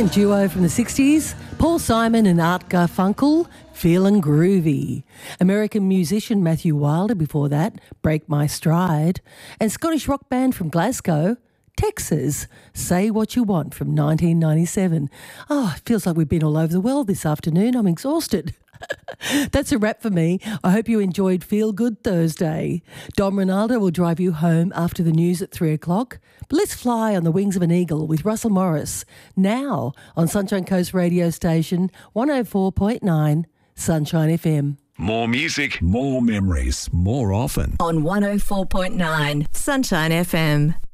Brilliant duo from the 60s, Paul Simon and Art Garfunkel, Feelin' Groovy. American musician Matthew Wilder before that, Break My Stride. And Scottish rock band from Glasgow, Texas, Say What You Want from 1997. Oh, it feels like we've been all over the world this afternoon. I'm exhausted. That's a wrap for me. I hope you enjoyed Feel Good Thursday. Dom Ronaldo will drive you home after the news at 3 o'clock. But let's fly on the wings of an eagle with Russell Morris now on Sunshine Coast radio station 104.9 Sunshine FM. More music, more memories, more often. On 104.9 Sunshine FM.